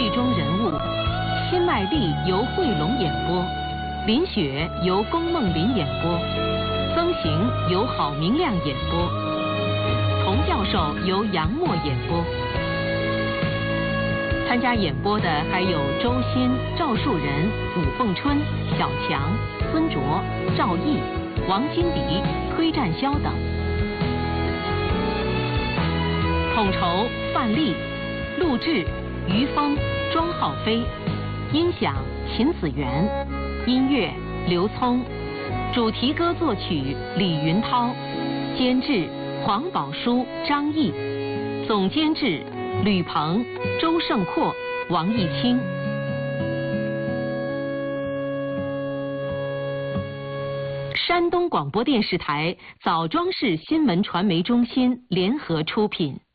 剧中人物，辛麦丽由惠龙演播，林雪由龚梦麟演播，曾行由郝明亮演播，童教授由杨默演播。参加演播的还有周鑫、赵树人、武凤春、小强、孙卓、赵毅、王金迪、崔占霄等。统筹范丽，录制于峰、庄浩飞，音响秦子元，音乐刘聪，主题歌作曲李云涛，监制黄宝书、张毅，总监制吕鹏、周胜阔、王义清。山东广播电视台枣庄市新闻传媒中心联合出品。